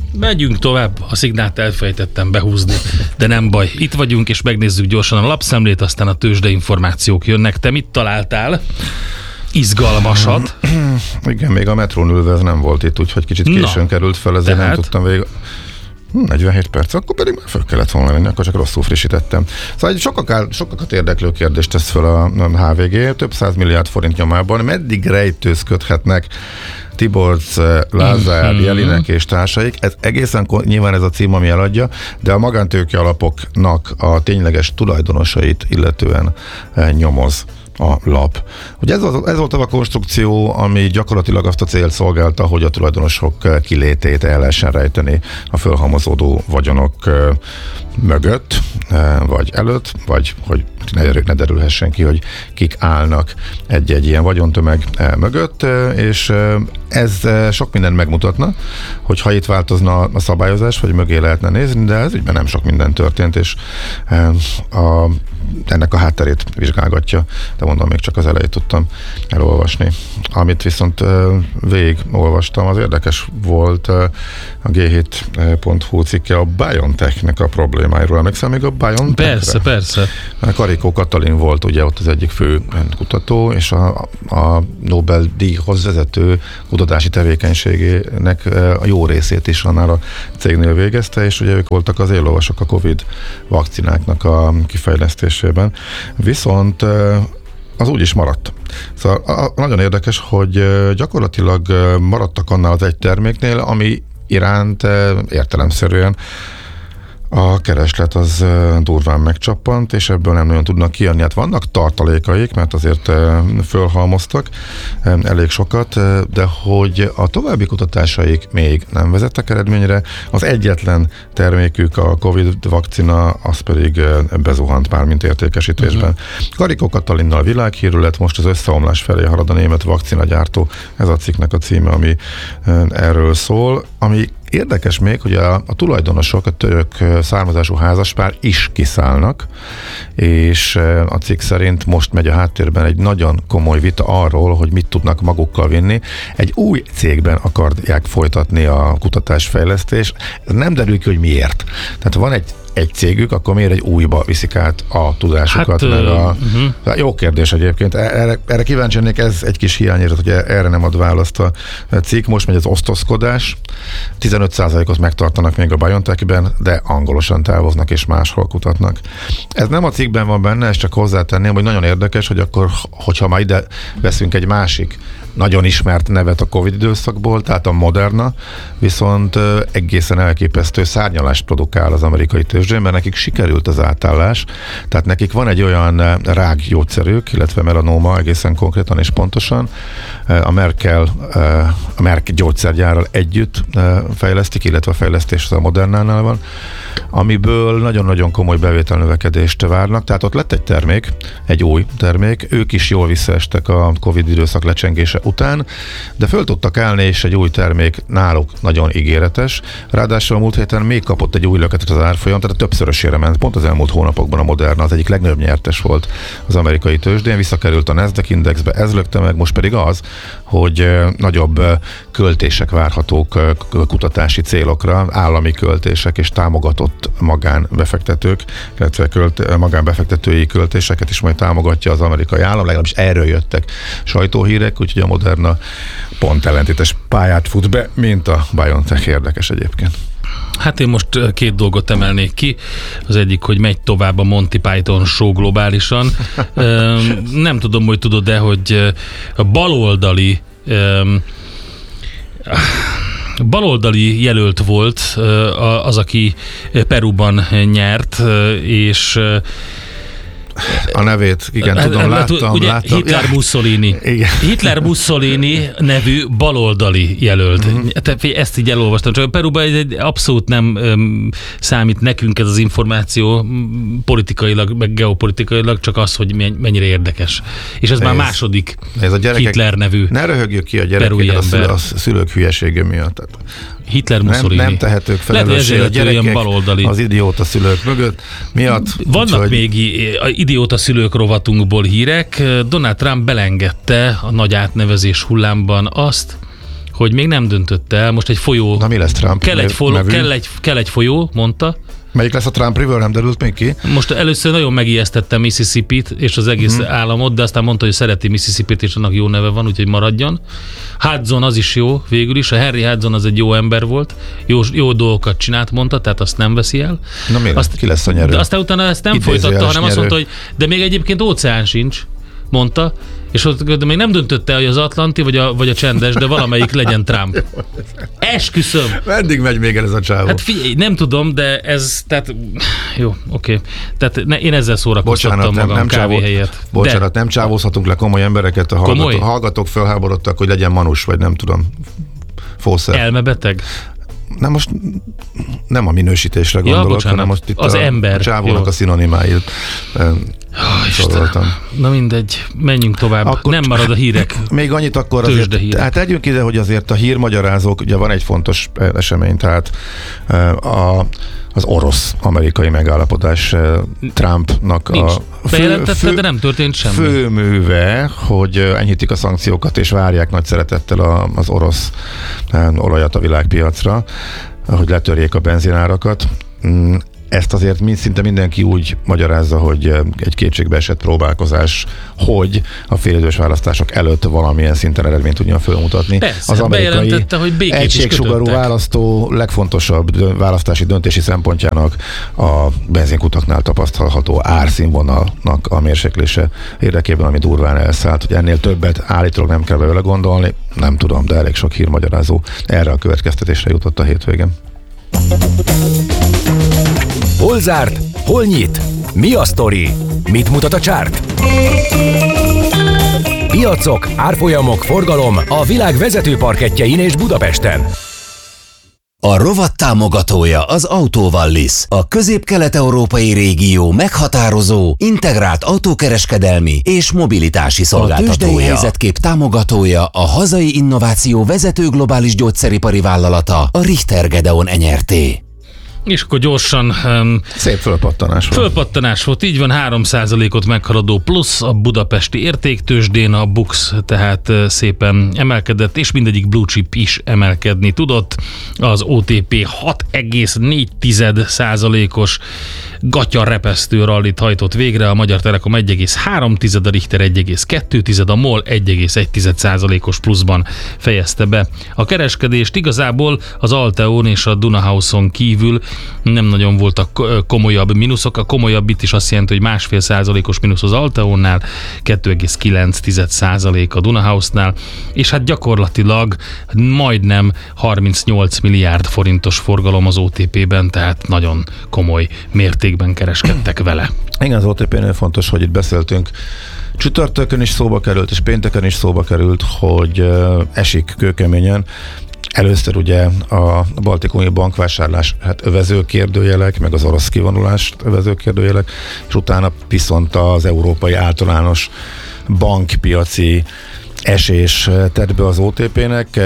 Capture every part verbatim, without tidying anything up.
Megyünk tovább, a szignált elfelejtettem behúzni, de nem baj. Itt vagyunk, és megnézzük gyorsan a lapszemlét, aztán a tőzsdeinformációk jönnek. Te mit találtál? Izgalmasat. Igen, még a metrón ülve ez nem volt itt, úgyhogy kicsit későn Na, került fel, ezért tehát... nem tudtam végig. negyvenhét perc, akkor pedig már föl kellett volna venni, akkor csak rosszul frissítettem. Szóval egy sokakat, sokakat érdeklő kérdést tesz fel a há vé gé, több száz milliárd forint nyomában, meddig rejtőzködhetnek Tiborcs, Lázár, mm-hmm. Jelinek és társaik. Ez egészen nyilván ez a cím, ami eladja, de a magántőke alapoknak a tényleges tulajdonosait illetően nyomoz a lap. Ugye ez, az, ez volt a konstrukció, ami gyakorlatilag azt a célt szolgálta, hogy a tulajdonosok kilétét el lehessen rejteni a fölhalmozódó vagyonok mögött, vagy előtt, vagy hogy ne derülhessen ki, hogy kik állnak egy-egy ilyen vagyontömeg mögött, és ez sok mindent megmutatna, hogy ha itt változna a szabályozás, vagy mögé lehetne nézni, de ez ügyben nem sok minden történt, és a, ennek a hátterét vizsgálgatja, de mondom, még csak az elejét tudtam elolvasni. Amit viszont végig olvastam, az érdekes volt a gé hét pont hú cikke a BioNTech-nek a problémáiról. Emlékszel még a BioNTech-re? Persze, persze. Karikó Katalin volt ugye ott az egyik fő kutató, és a, a Nobel-díjhoz vezető kutatási tevékenységének a jó részét is annál a cégnél végezte, és ugye ők voltak az éllovasok a Covid vakcináknak a kifejlesztésében. Viszont az úgy is maradt. Szóval a, nagyon érdekes, hogy gyakorlatilag maradtak annál az egy terméknél, ami iránt értelemszerűen a kereslet az durván megcsappant, és ebből nem nagyon tudnak kijönni. Hát vannak tartalékaik, mert azért fölhalmoztak elég sokat, de hogy a további kutatásaik még nem vezettek eredményre. Az egyetlen termékük, a Covid vakcina, az pedig bezuhant már, mint értékesítésben. Uh-huh. Karikó Katalinnal világhírű lett, most az összeomlás felé halad a német vakcinagyártó. Ez a cikknek a címe, ami erről szól, ami érdekes még, hogy a, a tulajdonosok, a török származású házaspár is kiszállnak, és a cikk szerint most megy a háttérben egy nagyon komoly vita arról, hogy mit tudnak magukkal vinni. Egy új cégben akarják folytatni a kutatásfejlesztést. Ez nem derül ki, hogy miért. Tehát van egy egy cégük, akkor miért egy újba viszik át a tudásukat? Hát, meg a, uh-huh. Jó kérdés egyébként. Erre, erre kíváncsi lennék, ez egy kis hiányérzet, hogy erre nem ad választ a cikk. Most megy az osztozkodás. tizenöt százalékot megtartanak még a BioNTech-ben, de angolosan távoznak és máshol kutatnak. Ez nem a cikkben van benne, ezt csak hozzátenném, hogy nagyon érdekes, hogy akkor, hogyha már ide veszünk egy másik nagyon ismert nevet a Covid időszakból, tehát a Moderna, viszont egészen elképesztő szárnyalást produkál az amerikai tőzsdén, mert nekik sikerült az átállás, tehát nekik van egy olyan rákgyógyszerük, illetve melanóma egészen konkrétan és pontosan, a Merkel, a Merck gyógyszergyárral együtt fejlesztik, illetve a fejlesztés a Modernánál van, amiből nagyon-nagyon komoly bevételnövekedést várnak, tehát ott lett egy termék, egy új termék, ők is jól visszaestek a Covid időszak lecsengése után, de föl tudtak állni, és egy új termék náluk nagyon ígéretes. Ráadásul a múlt héten még kapott egy új löketet az árfolyam, tehát a többszörösére ment. Pont az elmúlt hónapokban a Moderna az egyik legnagyobb nyertes volt az amerikai tőzsdén, visszakerült a Nasdaq indexbe, ez lökte meg, most pedig az, hogy nagyobb költések várhatók kutatási célokra, állami költések és támogatott magánbefektetők, illetve költ, magánbefektetői költéseket is majd támogatja az amerikai állam, legalábbis erről jöttek sajtóhírek, úgyhogy a Moderna pont ellentétes pályát fut be, mint a BioNTech. Érdekes egyébként. Hát én most két dolgot emelnék ki. Az egyik, hogy megy tovább a Monty Python show globálisan. Nem tudom, hogy tudod-e, hogy a baloldali baloldali jelölt volt az, aki Peruban nyert, és a nevét, igen, hát, tudom, láttam, ugye láttam. Hitler Mussolini. Igen. Hitler Mussolini nevű baloldali jelölt. Uh-huh. Ezt így elolvastam. Csak Peruban egy abszolút nem um, számít nekünk ez az információ politikailag, meg geopolitikailag, csak az, hogy mennyire érdekes. És ez, ez már második ez a gyerekek, Hitler nevű ne röhögjük ki a gyerekeket a, szül, a szülők hülyesége miatt. Tehát Hitler Mussolini. Nem, nem tehetők felelősség a gyerekek baloldali. Az idióta szülők mögött miatt. Vannak úgy, még idióta szülők rovatunkból hírek. Donald Trump belengedte a nagy átnevezés hullámban azt, hogy még nem döntött el, most egy folyó... Na mi lesz Trump? Kell egy, follow, kell egy, kell egy folyó, mondta. Melyik lesz a Trump River, nem derült még ki? Most először nagyon megijesztette Mississippit és az egész uh-huh. államot, de aztán mondta, hogy szereti Mississippit, és annak jó neve van, úgyhogy maradjon. Hudson az is jó végül is, a Henry Hudson az egy jó ember volt, jó, jó dolgokat csinált, mondta, tehát azt nem veszi el. Na mi azt, ki lesz a nyerő? De aztán utána ezt nem Idézőjeles folytatta, hanem nyerő. azt mondta, hogy de még egyébként óceán sincs, mondta, és ott még nem döntötte, hogy az Atlanti vagy a, vagy a csendes, de valamelyik legyen Trump. Esküszöm! Meddig megy még el ez a csávó? Hát figyelj, nem tudom, de ez, tehát, jó, oké. Okay. Tehát ne, én ezzel szórakoztattam Bocsánat, magam nem, nem kávé csávó, helyett. Bocsánat, de... nem csávózhatunk le komoly embereket, a hallgatók, hallgatók felháborodtak, hogy legyen manus, vagy nem tudom, fószer. Elmebeteg? Nem, most nem a minősítésre gondolok, ja, hanem most itt az a, ember. a csávónak jó. A szinonimáit soroltam. Na mindegy, menjünk tovább. Akkor nem marad a hírek. Még annyit akkor azért, hírek. hát tegyünk ide, hogy azért a hírmagyarázók, ugye van egy fontos esemény, tehát a, az orosz-amerikai megállapodás Trumpnak Nincs. a fő, fő, de nem történt semmi. Főműve, hogy enyhítik a szankciókat, és várják nagy szeretettel az orosz olajat a világpiacra, hogy letörjék a benzinárakat. Ezt azért mind, szinte mindenki úgy magyarázza, hogy egy kétségbeesett próbálkozás, hogy a félidős választások előtt valamilyen szinten eredményt tudjon fölmutatni. Persze, az amerikai hogy egységsugarú választó legfontosabb választási döntési szempontjának a benzinkutaknál tapasztalható árszínvonalnak a mérséklése érdekében, ami durván elszállt, hogy ennél többet állítólag nem kell vele gondolni, nem tudom, de elég sok hírmagyarázó erre a következtetésre jutott a hétvégén. Hol zárt? Hol nyit? Mi a sztori? Mit mutat a csárt? Piacok, árfolyamok, forgalom a világ vezető parkettjein és Budapesten. A rovat támogatója az Autovallis, a közép-kelet-európai régió meghatározó, integrált autókereskedelmi és mobilitási szolgáltatója. A tőzsdei helyzetkép támogatója a hazai innováció vezető globális gyógyszeripari vállalata, a Richter Gedeon Enyerté. És akkor gyorsan... Um, Szép fölpattanás volt. Fölpattanás volt, így van, három százalékot meghaladó plusz a budapesti értéktőzsdén, a BUX tehát szépen emelkedett, és mindegyik blue chip is emelkedni tudott. Az o té pé hat egész négy százalékos gatyarepesztő rallit hajtott végre, a Magyar Telekom egy egész három, a Richter egy egész kettő, a MOL egy egész egy százalékos pluszban fejezte be a kereskedést. Igazából az Alteón és a Dunahouse-on kívül nem nagyon voltak komolyabb mínuszok. A komolyabb itt is azt jelenti, hogy másfél százalékos mínusz az Alteónnál, kettő egész kilenc százalék a Dunahouse-nál, és hát gyakorlatilag majdnem harmincnyolc milliárd forintos forgalom az o té pében, tehát nagyon komoly mértékben kereskedtek vele. Igen, az o té pénél fontos, hogy itt beszéltünk. Csütörtökön is szóba került, és pénteken is szóba került, hogy esik kőkeményen. Először ugye a baltikumi bankvásárlás hát övező kérdőjelek, meg az orosz kivonulás övező kérdőjelek, és utána viszont az európai általános bankpiaci esés tett be az o té pének.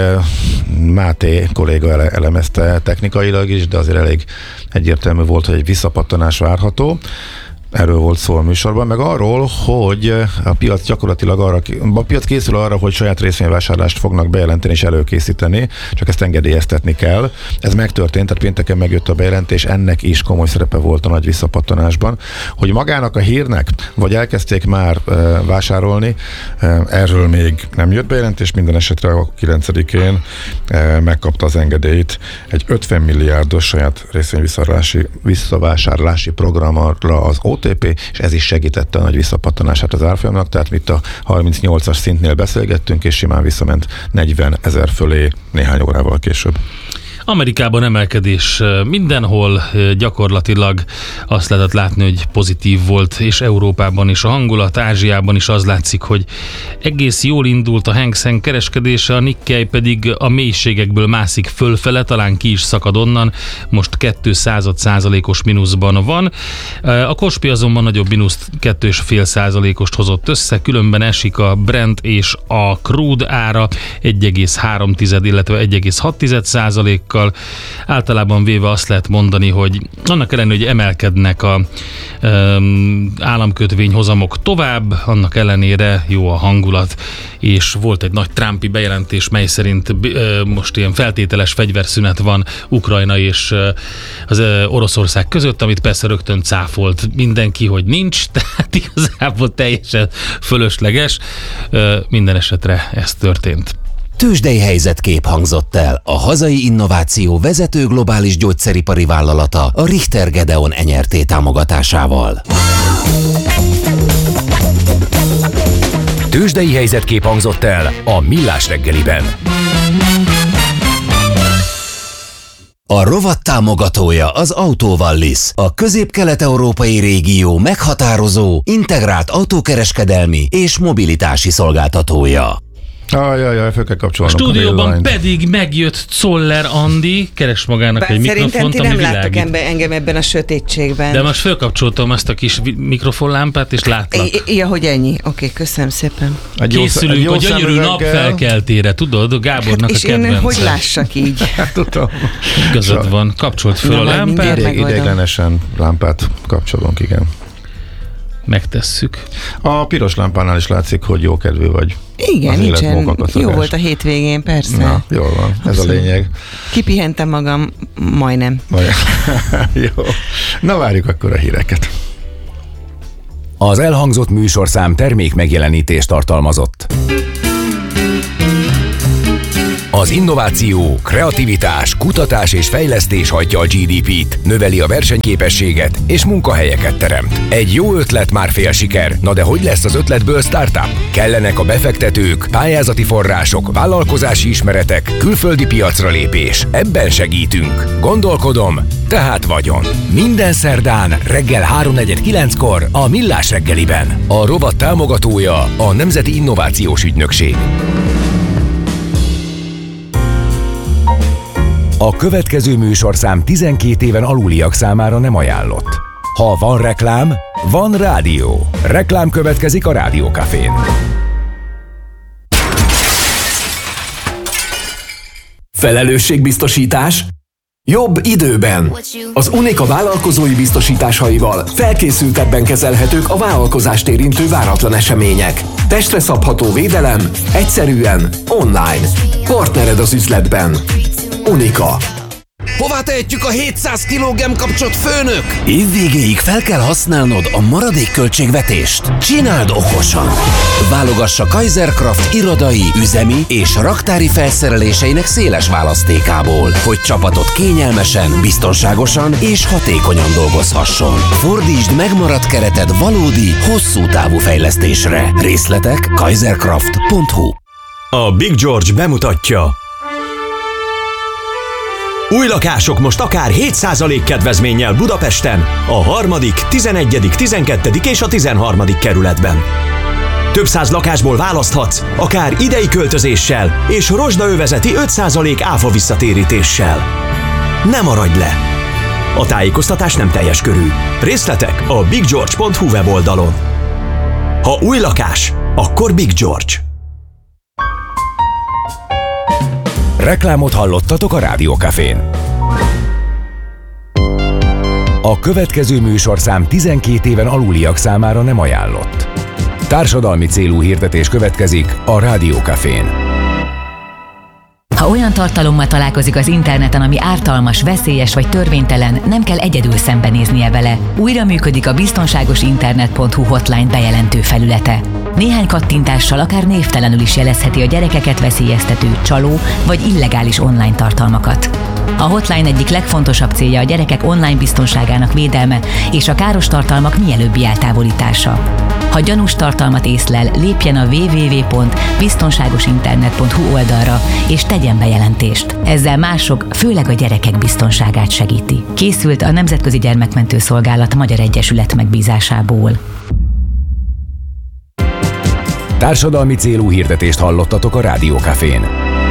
Máté kolléga elemezte technikailag is, de azért elég egyértelmű volt, hogy egy visszapattanás várható. Erről volt szó a műsorban, meg arról, hogy a piac gyakorlatilag arra, a piac készül arra, hogy saját részvényvásárlást fognak bejelenteni és előkészíteni, csak ezt engedélyeztetni kell. Ez megtörtént, tehát pénteken megjött a bejelentés, ennek is komoly szerepe volt a nagy visszapattanásban. Hogy magának a hírnek, vagy elkezdték már e, vásárolni, e, erről még nem jött bejelentés, minden esetre a kilencedikén e, megkapta az engedélyt egy ötven milliárdos saját részvényvásárlási visszavásárlási programra az o té pé, és ez is segítette a nagy visszapattanását az árfolyamnak, tehát itt a harmincnyolcas szintnél beszélgettünk, és simán visszament negyven ezer fölé néhány órával később. Amerikában emelkedés mindenhol, gyakorlatilag azt lehetett látni, hogy pozitív volt, és Európában is a hangulat, Ázsiában is az látszik, hogy egész jól indult a Hang Seng kereskedése, a Nikkei pedig a mélységekből mászik fölfele, talán ki is szakad onnan, most két százalékos mínuszban van. A Kospi azonban nagyobb mínuszt két egész öt százalékost hozott össze, különben esik a Brent és a crude ára egy egész három, illetve egy egész hat százalék árakkal. Általában véve azt lehet mondani, hogy annak ellenére, hogy emelkednek a um, államkötvényhozamok tovább, annak ellenére jó a hangulat, és volt egy nagy Trumpi bejelentés, mely szerint uh, most ilyen feltételes fegyverszünet van Ukrajna és uh, az uh, Oroszország között, amit persze rögtön cáfolt mindenki, hogy nincs, tehát igazából teljesen fölösleges. Uh, minden esetre ez történt. Tőzsdei helyzetkép hangzott el. A hazai innováció vezető globális gyógyszeripari vállalata a Richter Gedeon Enyerté támogatásával. Tőzsdei helyzetkép hangzott el a Millás reggeliben. A rovat támogatója az Autovallis, a közép-kelet-európai régió meghatározó, integrált autókereskedelmi és mobilitási szolgáltatója. Ajajaj, föl kell kapcsolnom. A stúdióban pedig megjött Czoller Andi, keres magának Bár egy mikrofont, szerintem ti ami nem világít. láttok engem ebben a sötétségben. De most fölkapcsoltam azt a kis mikrofonlámpát, és látlak. Ja, hogy ennyi. Oké, köszönöm szépen. Egy jó, Készülünk egy jó a gyönyörű nap felkeltére, tudod? Gábornak és a kedvence. én hogy lássak így? Hát tudom. Igazad van, kapcsolt föl Na, a majd lámpát, mindjárt Ideg, megoldom. ideiglenesen lámpát kapcsolunk, igen. megtesszük. A piros lámpánál is látszik, hogy jó kedvű vagy. Igen, Az élet nincsen. munkakaszolgás. Jó volt a hétvégén, persze. Na, jól van, ez Abszolút. a lényeg. Kipihentem magam, majdnem. Majd- Jó. Na várjuk akkor a híreket. Az elhangzott műsorszám termék megjelenítést tartalmazott. Az innováció, kreativitás, kutatás és fejlesztés hajtja a gé dé pét, növeli a versenyképességet és munkahelyeket teremt. Egy jó ötlet már fél siker, na de hogy lesz az ötletből startup? Kellenek a befektetők, pályázati források, vállalkozási ismeretek, külföldi piacra lépés. Ebben segítünk. Gondolkodom, tehát vagyon. Minden szerdán reggel háromnegyed kilenckor a Millás reggeliben. A rovat támogatója a Nemzeti Innovációs Ügynökség. A következő műsorszám tizenkét éven aluliak számára nem ajánlott. Ha van reklám, van rádió. Reklám következik a Rádió Cafén. Felelősségbiztosítás? Jobb időben. Az Unica vállalkozói biztosításaival felkészültebben kezelhetők a vállalkozást érintő váratlan események. Testre szabható védelem, egyszerűen, online. Partnered az üzletben. Unica. Hová tehetjük a hétszáz kiló gemkapcsot, főnök? Évvégéig fel kell használnod a maradék költségvetést. Csináld okosan! Válogassa Kaiserkraft irodai, üzemi és raktári felszereléseinek széles választékából, hogy csapatot kényelmesen, biztonságosan és hatékonyan dolgozhasson. Fordítsd megmaradt kereted valódi, hosszú távú fejlesztésre. Részletek kaiserkraft pont hu. A Big George bemutatja. Új lakások most akár hét százalék kedvezménnyel Budapesten, a harmadik, tizenegyedik, tizenkettedik és a tizenharmadik kerületben. Több száz lakásból választhatsz, akár idei költözéssel és rozsdaövezeti öt százalék áfa visszatérítéssel. Ne maradj le! A tájékoztatás nem teljes körű. Részletek a big george pont hu weboldalon. Ha új lakás, akkor Big George. Reklámot hallottatok a Rádió Cafén. A következő műsorszám tizenkét éven aluliak számára nem ajánlott. Társadalmi célú hirdetés következik a Rádió Cafén. Ha olyan tartalommal találkozik az interneten, ami ártalmas, veszélyes vagy törvénytelen, nem kell egyedül szembenéznie vele. Újra működik a biztonságos internet pont hu hotline bejelentő felülete. Néhány kattintással akár névtelenül is jelezheti a gyerekeket veszélyeztető, csaló vagy illegális online tartalmakat. A hotline egyik legfontosabb célja a gyerekek online biztonságának védelme és a káros tartalmak mielőbbi eltávolítása. Ha gyanús tartalmat észlel, lépjen a double-u double-u double-u pont biztonságos internet pont hu oldalra és tegyen bejelentést. Ezzel mások, főleg a gyerekek biztonságát segíti. Készült a Nemzetközi Gyermekmentő Szolgálat Magyar Egyesület megbízásából. Társadalmi célú hirdetést hallottatok a Rádió Cafén.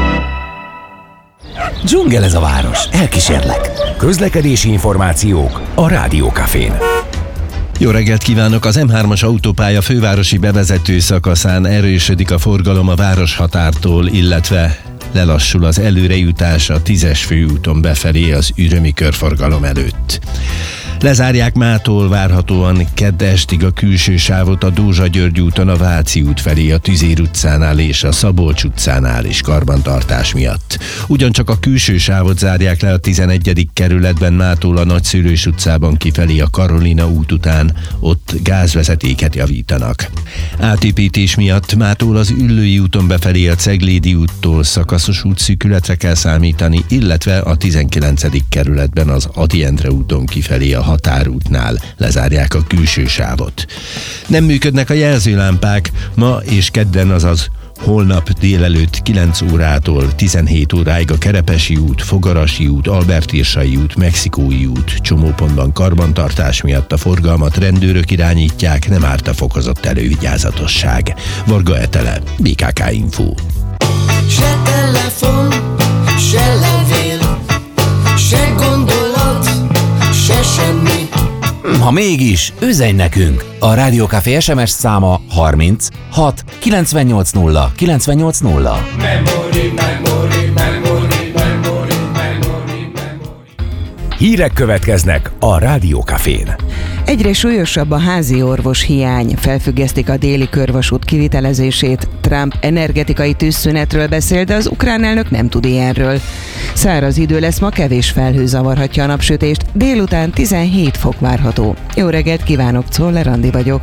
Dzsungel ez a város, elkísérlek. Közlekedési információk a Rádió Cafén. Jó reggelt kívánok! Az M hármas autópálya fővárosi bevezető szakaszán erősödik a forgalom a városhatártól, illetve lelassul az előrejutás a tízes főúton befelé az ürömi körforgalom előtt. Lezárják mától várhatóan kedd estig a külső sávot a Dózsa-György úton a Váci út felé a Tüzér utcánál és a Szabolcs utcánál is karbantartás miatt. Ugyancsak a külső sávot zárják le a tizenegyedik kerületben mától a Nagyszülős utcában kifelé a Karolina út után, ott gázvezetéket javítanak. Átépítés miatt mától az Üllői úton befelé a Ceglédi úttól szakaszos útszűkületre kell számítani, illetve a tizenkilencedik kerületben az Ady Endre úton kifelé a Határútnál lezárják a külső sávot. Nem működnek a jelzőlámpák, ma és kedden, azaz holnap délelőtt kilenc órától tizenhét óráig a Kerepesi út, Fogarasi út, Albert-Irsai út, Mexikói út csomópontban karbantartás miatt a forgalmat rendőrök irányítják, nem árt a fokozott elővigyázatosság. Varga Etele, bé ká ká Info. Se telefon, se levél, se gondolat, se semmi. Ha mégis, üzenj nekünk! A Rádió Café es em es száma harminc hat kilencvennyolc nulla kilencvennyolc nulla. Memory, memory, memory, memory, memory, memory. Hírek következnek a Rádió Cafén. Egyre súlyosabb a házi orvos hiány, felfüggesztik a déli körvasút kivitelezését. Trump energetikai tűzszünetről beszél, de az ukrán elnök nem tud ilyenről. Száraz idő lesz, ma kevés felhő zavarhatja a napsütést, délután tizenhét fok várható. Jó reggelt kívánok, Czoller Andi vagyok.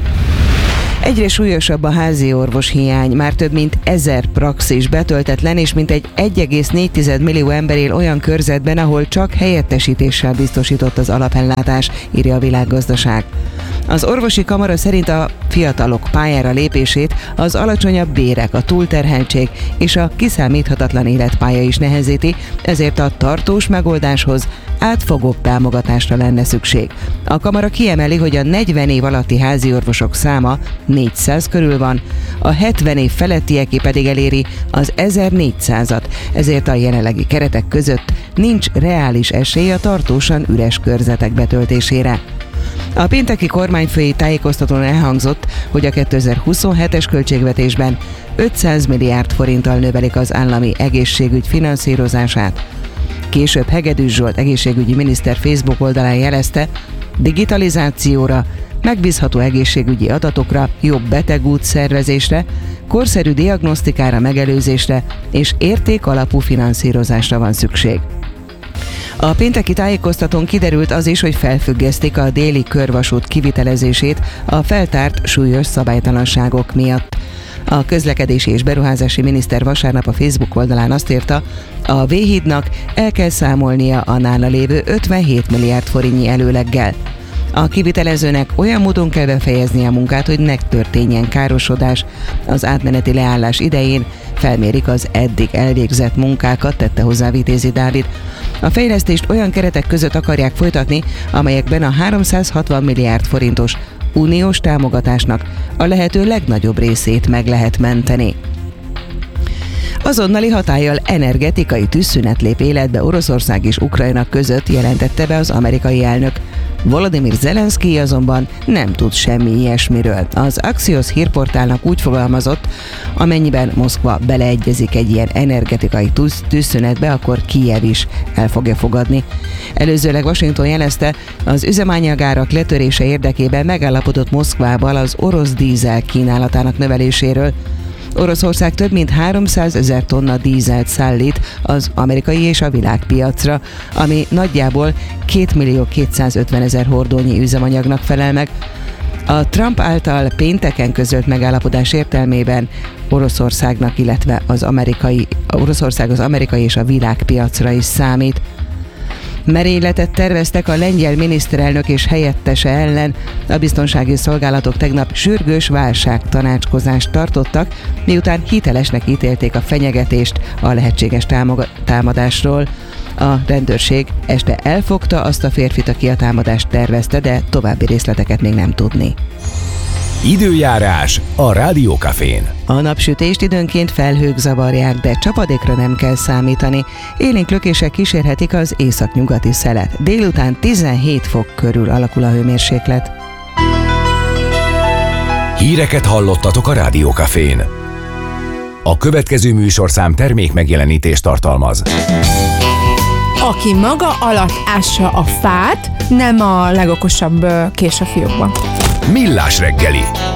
Egyre súlyosabb a házi orvos hiány, már több mint ezer praxis betöltetlen, és mintegy egy egész négy millió ember él olyan körzetben, ahol csak helyettesítéssel biztosított az alapellátás, írja a Világgazdaság. Az orvosi kamara szerint a fiatalok pályára lépését az alacsonyabb bérek, a túlterheltség és a kiszámíthatatlan életpálya is nehezíti, ezért a tartós megoldáshoz átfogóbb támogatásra lenne szükség. A kamara kiemeli, hogy a negyven év alatti háziorvosok száma négyszáz körül van, a hetven év felettieké pedig eléri az ezernégyszázat, ezért a jelenlegi keretek között nincs reális esély a tartósan üres körzetek betöltésére. A pénteki kormányfői tájékoztatón elhangzott, hogy a kétezer-huszonhetes költségvetésben ötszáz milliárd forinttal növelik az állami egészségügy finanszírozását. Később Hegedűs Zsolt egészségügyi miniszter Facebook oldalán jelezte, digitalizációra, megbízható egészségügyi adatokra, jobb betegút szervezésre, korszerű diagnosztikára, megelőzésre és értékalapú finanszírozásra van szükség. A pénteki tájékoztatón kiderült az is, hogy felfüggesztik a déli körvasút kivitelezését a feltárt súlyos szabálytalanságok miatt. A közlekedési és beruházási miniszter vasárnap a Facebook oldalán azt írta, a V-hídnak el kell számolnia a nála lévő ötvenhét milliárd forintnyi előleggel. A kivitelezőnek olyan módon kell befejezni a munkát, hogy ne történjen károsodás. Az átmeneti leállás idején felmérik az eddig elvégzett munkákat, tette hozzá Vitézi Dávid. A fejlesztést olyan keretek között akarják folytatni, amelyekben a háromszázhatvan milliárd forintos uniós támogatásnak a lehető legnagyobb részét meg lehet menteni. Azonnali hatállyal energetikai tűzszünet lép életbe Oroszország és Ukrajna között, jelentette be az amerikai elnök. Volodymyr Zelenszkij azonban nem tud semmi ilyesmiről. Az Axios hírportálnak úgy fogalmazott, amennyiben Moszkva beleegyezik egy ilyen energetikai tűz, tűzszünetbe, akkor Kijev is el fogja fogadni. Előzőleg Washington jelezte, az üzemanyagárak letörése érdekében megállapodott Moszkvával az orosz dízel kínálatának növeléséről. Oroszország több mint háromszázezer tonna dízelt szállít az amerikai és a világpiacra, ami nagyjából kétmillió-kétszázötvenezer hordónyi üzemanyagnak felel meg. A Trump által pénteken közölt megállapodás értelmében Oroszországnak, illetve az amerikai, Oroszország az amerikai és a világpiacra is számít. Merényletet terveztek a lengyel miniszterelnök és helyettese ellen. A biztonsági szolgálatok tegnap sürgős válságtanácskozást tartottak, miután hitelesnek ítélték a fenyegetést a lehetséges támadásról. A rendőrség este elfogta azt a férfit, aki a támadást tervezte, de további részleteket még nem tudni. Időjárás a Rádió Cafén. A napsütést időnként felhők zavarják, de csapadékra nem kell számítani. Élénk lökések kísérhetik az északnyugati szelet. Délután tizenhét fok körül alakul a hőmérséklet. Híreket hallottatok a Rádió Cafén. A következő műsorszám termék megjelenítést tartalmaz. Aki maga alatt ássa a fát, nem a legokosabb kés a fiókban. Millás reggeli.